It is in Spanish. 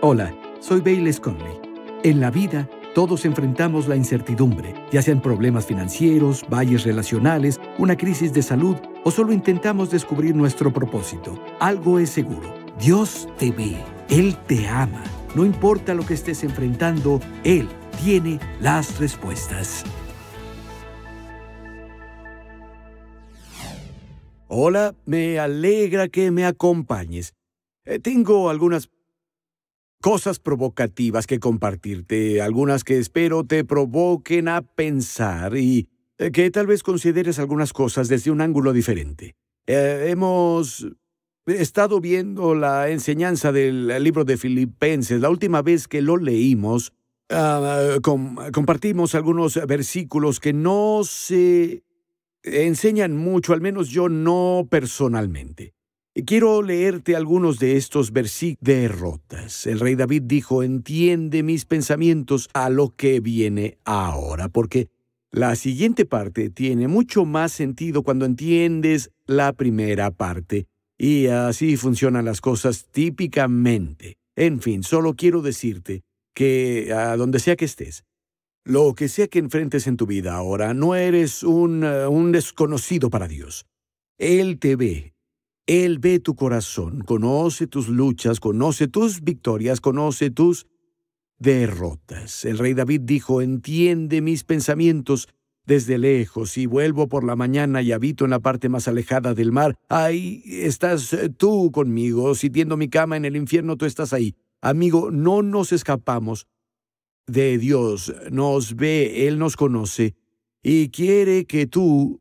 Hola, soy Bayless Conley. En la vida, todos enfrentamos la incertidumbre, ya sean problemas financieros, valles relacionales, una crisis de salud o solo intentamos descubrir nuestro propósito. Algo es seguro, Dios te ve, Él te ama. No importa lo que estés enfrentando, Él tiene las respuestas. Hola, me alegra que me acompañes. Tengo algunas cosas provocativas que compartirte, algunas que espero te provoquen a pensar y que tal vez consideres algunas cosas desde un ángulo diferente. Hemos estado viendo la enseñanza del libro de Filipenses. La última vez que lo leímos, compartimos algunos versículos que no se enseñan mucho, al menos yo no personalmente. Quiero leerte algunos de estos versículos. Derrotas. El rey David dijo: entiende mis pensamientos a lo que viene ahora, porque la siguiente parte tiene mucho más sentido cuando entiendes la primera parte. Y así funcionan las cosas típicamente. En fin, solo quiero decirte que a donde sea que estés, lo que sea que enfrentes en tu vida ahora, no eres un desconocido para Dios. Él te ve. Él ve tu corazón, conoce tus luchas, conoce tus victorias, conoce tus derrotas. El rey David dijo: entiende mis pensamientos desde lejos, y vuelvo por la mañana y habito en la parte más alejada del mar. Ahí estás tú conmigo. Si tiendo mi cama en el infierno, tú estás ahí. Amigo, no nos escapamos de Dios. Nos ve, Él nos conoce y quiere que tú